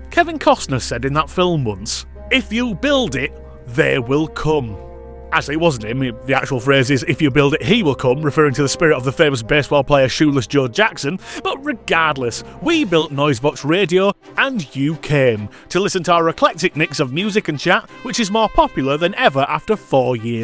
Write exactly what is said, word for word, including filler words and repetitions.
Kevin Costner said in that film once, "If you build it, they will come." Actually, it wasn't him. The actual phrase is, "If you build it, he will come," referring to the spirit of the famous baseball player Shoeless Joe Jackson. But regardless, we built Noisebox Radio, and you came to listen to our eclectic mix of music and chat, which is more popular than ever after four years.